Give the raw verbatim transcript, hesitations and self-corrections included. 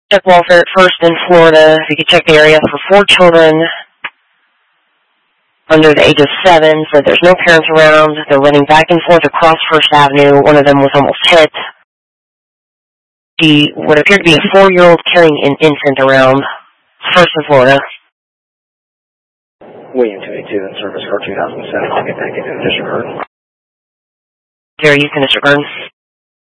Check welfare at First in Florida. If you could check the area for four children under the age of seven, so there's no parents around. They're running back and forth across First Avenue. One of them was almost hit. She would appear to be a four-year-old carrying an infant around First in Florida. William two eighty-two in service for two thousand seven. I'll get back into the district court. There, you can disregard.